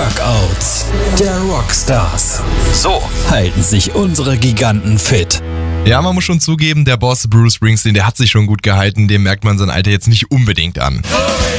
Workouts der Rockstars. So Halten sich unsere Giganten fit. Ja, man muss schon zugeben, der Boss Bruce Springsteen, der hat sich schon gut gehalten, dem merkt man sein Alter jetzt nicht unbedingt an.